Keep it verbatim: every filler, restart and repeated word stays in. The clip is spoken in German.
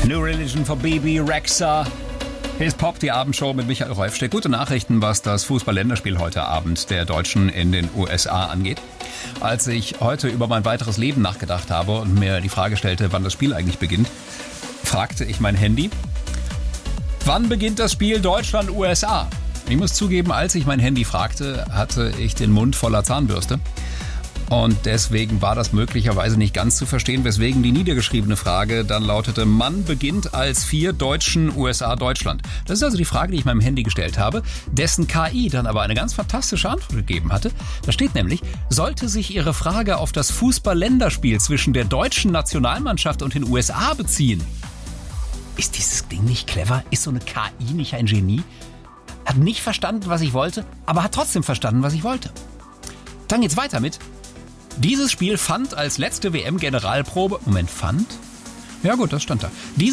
New Religion for B B Rexha. Hier ist Pop, die Abendshow mit Michael Räufstedt. Gute Nachrichten, was das Fußball-Länderspiel heute Abend der Deutschen in den U S A angeht. Als ich heute über mein weiteres Leben nachgedacht habe und mir die Frage stellte, wann das Spiel eigentlich beginnt, fragte ich mein Handy, wann beginnt das Spiel Deutschland-U S A? Ich muss zugeben, als ich mein Handy fragte, hatte ich den Mund voller Zahnbürste. Und deswegen war das möglicherweise nicht ganz zu verstehen, weswegen die niedergeschriebene Frage dann lautete, Mann beginnt als vier Deutschen U S A Deutschland. Das ist also die Frage, die ich meinem Handy gestellt habe, dessen K I dann aber eine ganz fantastische Antwort gegeben hatte. Da steht nämlich, sollte sich Ihre Frage auf das Fußball-Länderspiel zwischen der deutschen Nationalmannschaft und den U S A beziehen. Ist dieses Ding nicht clever? Ist so eine K I nicht ein Genie? Hat nicht verstanden, was ich wollte, aber hat trotzdem verstanden, was ich wollte. Dann geht's weiter mit: Dieses Spiel fand als letzte W M-Generalprobe... Moment, fand? Ja gut, das stand da. Dieses